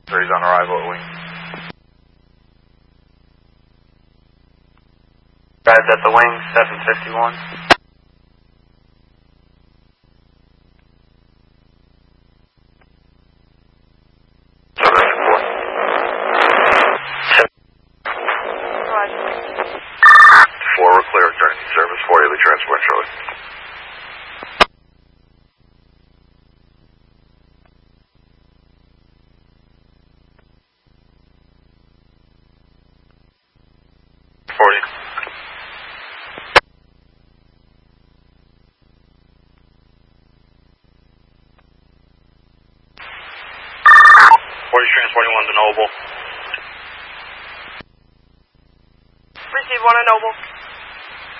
He's on arrival at wing. Arrived at the wing, 751. We're clear, turning service 40, we transport Charlie. Transporting 1 to Noble. Receive 1 to Noble.